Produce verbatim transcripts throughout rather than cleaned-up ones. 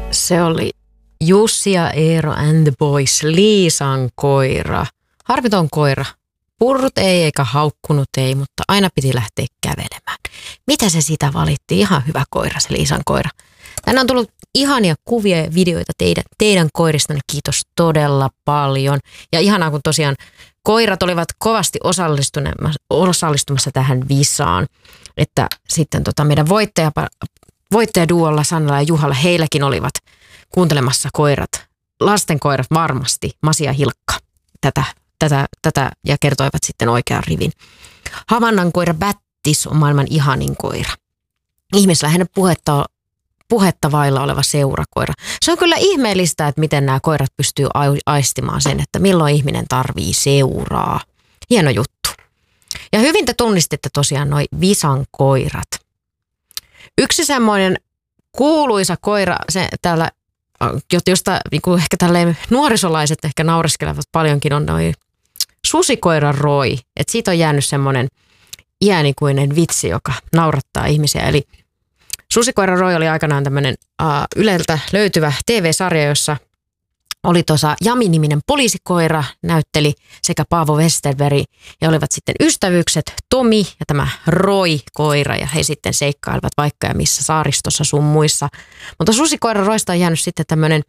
Se oli Jussi ja Eero and the Boys, Liisan koira. Harmiton koira. Purrut ei eikä haukkunut ei, mutta aina piti lähteä kävelemään. Mitä se sitä valitti? Ihan hyvä koira, se Liisan koira. Tänne on tullut ihania kuvia ja videoita teidän, teidän koiristanne. Kiitos todella paljon. Ja ihanaa, kun tosiaan koirat olivat kovasti osallistumassa tähän visaan. Että sitten tota meidän voittaja, voittajaduolla Sannalla ja Juhalla, heilläkin olivat kuuntelemassa koirat, lasten koirat varmasti, Masi ja Hilkka, tätä, tätä, tätä ja kertoivat sitten oikean rivin. Havannan koira Bättis on maailman ihanin koira. Ihmisläheinen puhetta, puhetta vailla oleva seurakoira. Se on kyllä ihmeellistä, että miten nämä koirat pystyy aistimaan sen, että milloin ihminen tarvii seuraa. Hieno juttu. Ja hyvin te tunnistitte tosiaan noi visan koirat. Yksi semmoinen kuuluisa koira, se täällä, josta niin kuin ehkä tälleen nuorisolaiset ehkä naureskelevat paljonkin, on noi susikoiran Roy. Että siitä on jäänyt semmoinen iänikuinen vitsi, joka naurattaa ihmisiä. Eli susikoiran Roy oli aikanaan tämmöinen uh, Yleltä löytyvä T V-sarja, jossa oli tuossa Jami-niminen poliisikoira, näytteli sekä Paavo Westerberg ja olivat sitten ystävyykset Tomi ja tämä Roy-koira ja he sitten seikkailivat vaikka ja missä saaristossa sun muissa. Mutta susikoiran Roista on jäänyt sitten tämmöinen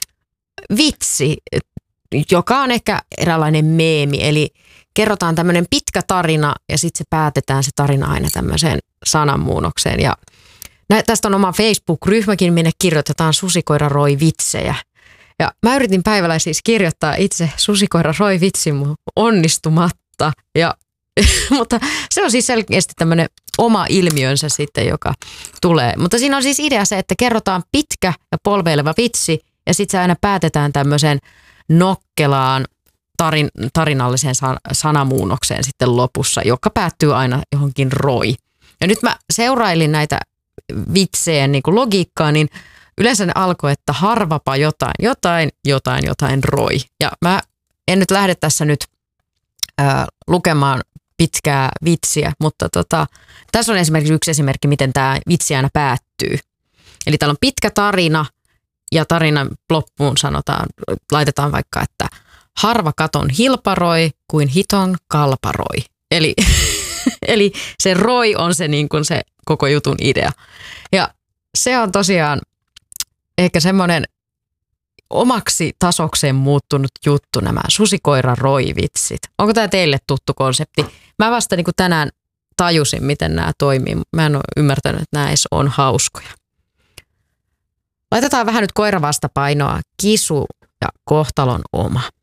vitsi, joka on ehkä eräänlainen meemi, eli kerrotaan tämmöinen pitkä tarina ja sitten se päätetään se tarina aina tämmöiseen sananmuunnokseen ja tästä on oma Facebook-ryhmäkin, minne kirjoitetaan susikoira Roy vitsejä. Ja mä yritin päivällä siis kirjoittaa itse susikoira Roy vitsin onnistumatta, ja, mutta se on siis selkeästi tämmöinen oma ilmiönsä sitten, joka tulee. Mutta siinä on siis idea se, että kerrotaan pitkä ja polveileva vitsi ja sitten se aina päätetään tämmöiseen nokkelaan tarin, tarinalliseen san, sanamuunnokseen sitten lopussa, joka päättyy aina johonkin Roy. Ja nyt mä seurailin näitä vitsejä niin kuin logiikkaa, niin yleensä ne alkoi, että harvapa jotain, jotain, jotain, jotain Roy. Ja mä en nyt lähde tässä nyt ää, lukemaan pitkää vitsiä, mutta tota, tässä on esimerkiksi yksi esimerkki, miten tämä vitsi aina päättyy. Eli täällä on pitkä tarina ja tarinan loppuun sanotaan, laitetaan vaikka, että harva katon hilparoi kuin hiton kalparoi. Eli, eli se Roy on se, niin kuin se koko jutun idea. Ja se on tosiaan ehkä semmoinen omaksi tasokseen muuttunut juttu, nämä susikoiran Roy-vitsit. Onko tämä teille tuttu konsepti? Mä vasta niin kuin tänään tajusin, miten nämä toimii. Mä en ole ymmärtänyt, että nämä edes on hauskoja. Laitetaan vähän nyt koiravastapainoa, kisu ja kohtalon oma.